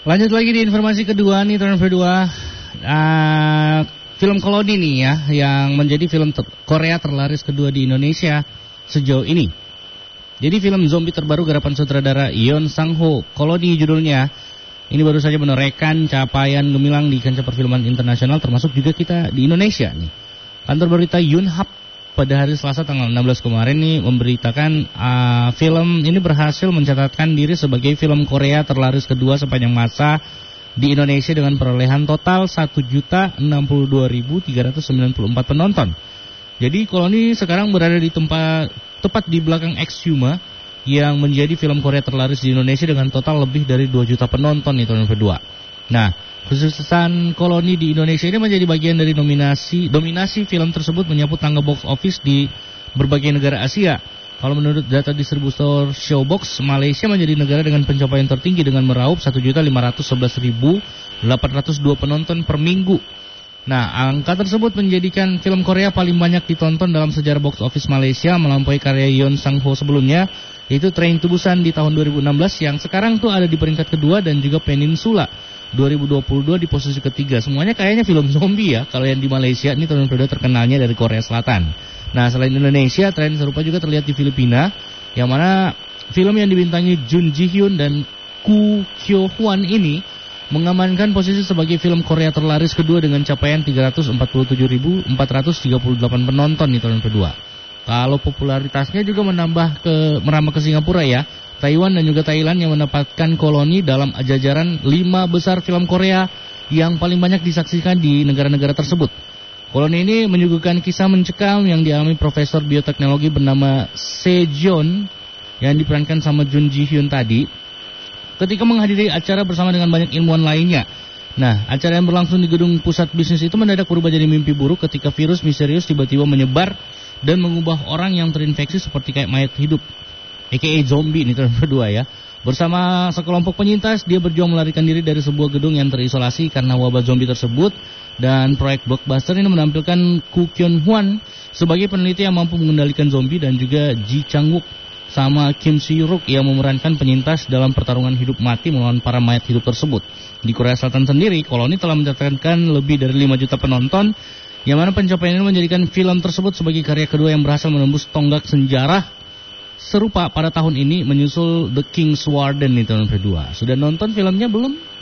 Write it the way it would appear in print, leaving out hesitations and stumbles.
Lanjut lagi di informasi kedua nih, tahun kedua. Film Koloni nih ya, yang menjadi film Korea terlaris kedua di Indonesia sejauh ini. Jadi film zombie terbaru garapan sutradara Yeon Sang-ho, Koloni judulnya. Ini baru saja menorehkan capaian gemilang di kancah perfilman internasional, termasuk juga kita di Indonesia nih. Kantor berita Yonhap pada hari Selasa tanggal 16 kemarin nih memberitakan film ini berhasil mencatatkan diri sebagai film Korea terlaris kedua sepanjang masa di Indonesia dengan perolehan total 1.062.394 penonton. Jadi Koloni sekarang berada di tepat di belakang Exhuma yang menjadi film Korea terlaris di Indonesia dengan total lebih dari 2 juta penonton di tahun kedua. Nah, kesuksesan Koloni di Indonesia ini menjadi bagian dari dominasi film tersebut menyapu tangga box office di berbagai negara Asia. Kalau menurut data distributor Showbox, Malaysia menjadi negara dengan pencapaian tertinggi dengan meraup 1.511.802 penonton per minggu. Nah, angka tersebut menjadikan film Korea paling banyak ditonton dalam sejarah box office Malaysia, melampaui karya Yeon Sang-ho sebelumnya, yaitu Train to Busan di tahun 2016 yang sekarang tuh ada di peringkat kedua, dan juga Peninsula 2022 di posisi ketiga. Semuanya kayaknya film zombie ya. Kalau yang di Malaysia ini tahun kedua terkenalnya dari Korea Selatan. Nah, selain Indonesia, tren serupa juga terlihat di Filipina, yang mana film yang dibintangi Jun Ji Hyun dan Koo Kyo Hwan ini mengamankan posisi sebagai film Korea terlaris kedua dengan capaian 347.438 penonton di tahun kedua. Kalau popularitasnya juga merambah ke Singapura ya, Taiwan dan juga Thailand yang mendapatkan Koloni dalam jajaran 5 besar film Korea yang paling banyak disaksikan di negara-negara tersebut. Koloni ini menyuguhkan kisah mencekam yang dialami Profesor Bioteknologi bernama Sejong yang diperankan sama Jun Ji Hyun tadi ketika menghadiri acara bersama dengan banyak ilmuwan lainnya. Nah, acara yang berlangsung di gedung pusat bisnis itu mendadak berubah jadi mimpi buruk ketika virus misterius tiba-tiba menyebar dan mengubah orang yang terinfeksi seperti kayak mayat hidup, aka zombie ini tahun kedua ya. Bersama sekelompok penyintas, dia berjuang melarikan diri dari sebuah gedung yang terisolasi karena wabah zombie tersebut. Dan proyek blockbuster ini menampilkan Koo Kyo Hwan sebagai peneliti yang mampu mengendalikan zombie, dan juga Ji Chang-wook sama Kim Si-ruk yang memerankan penyintas dalam pertarungan hidup mati melawan para mayat hidup tersebut. Di Korea Selatan sendiri, Koloni telah mencatatkan lebih dari 5 juta penonton, yang mana pencapaian ini menjadikan film tersebut sebagai karya kedua yang berhasil menembus tonggak sejarah serupa pada tahun ini, menyusul The King's Warden di tahun kedua. Sudah nonton filmnya belum?